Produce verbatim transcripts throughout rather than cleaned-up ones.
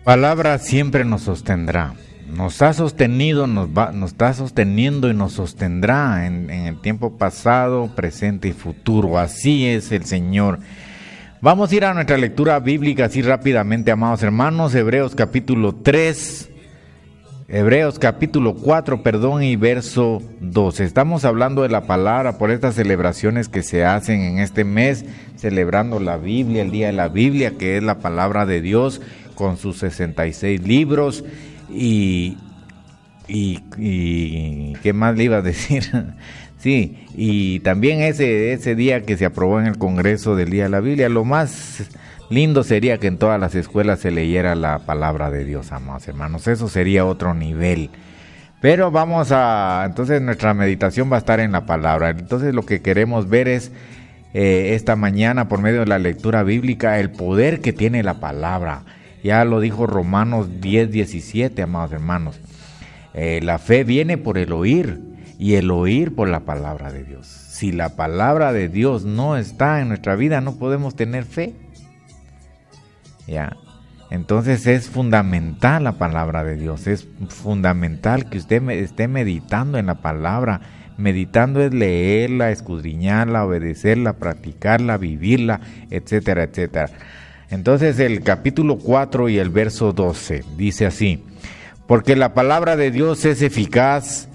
Palabra siempre nos sostendrá, nos ha sostenido, nos va, nos está sosteniendo y nos sostendrá en, en el tiempo pasado, presente y futuro. Así es el Señor. Vamos a ir a nuestra lectura bíblica así rápidamente, amados hermanos. Hebreos capítulo tres, Hebreos capítulo cuatro, perdón, y verso doce. Estamos hablando de la palabra por estas celebraciones que se hacen en este mes, celebrando la Biblia, el día de la Biblia, que es la palabra de Dios, con sus sesenta y seis libros, y, y, y ¿qué más le iba a decir? Sí, y también ese, ese día que se aprobó en el Congreso del Día de la Biblia, lo más lindo sería que en todas las escuelas se leyera la palabra de Dios, amados hermanos, eso sería otro nivel. Pero vamos a, entonces nuestra meditación va a estar en la palabra. Entonces lo que queremos ver es eh, esta mañana, por medio de la lectura bíblica, el poder que tiene la palabra. Ya lo dijo Romanos diez, diecisiete, amados hermanos. Eh, la fe viene por el oír y el oír por la palabra de Dios. Si la palabra de Dios no está en nuestra vida, no podemos tener fe. Ya. Entonces es fundamental la palabra de Dios. Es fundamental que usted me, esté meditando en la palabra. Meditando es leerla, escudriñarla, obedecerla, practicarla, vivirla, etcétera, etcétera. Entonces el capítulo cuatro y el verso doce dice así: porque la palabra de Dios es eficaz,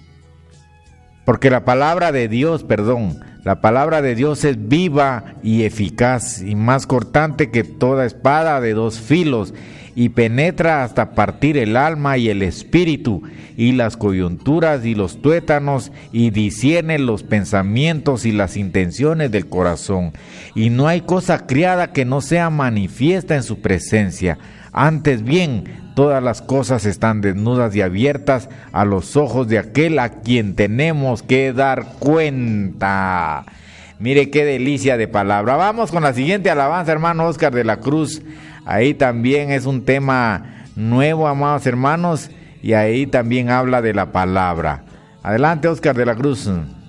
porque la palabra de Dios, perdón, la palabra de Dios es viva y eficaz y más cortante que toda espada de dos filos y penetra hasta partir el alma y el espíritu y las coyunturas y los tuétanos y discierne los pensamientos y las intenciones del corazón. Y no hay cosa criada que no sea manifiesta en su presencia. Antes bien, todas las cosas están desnudas y abiertas a los ojos de aquel a quien tenemos que dar cuenta. Mire qué delicia de palabra. Vamos con la siguiente alabanza, hermano Oscar de la Cruz. Ahí también es un tema nuevo, amados hermanos, y ahí también habla de la palabra. Adelante, Oscar de la Cruz.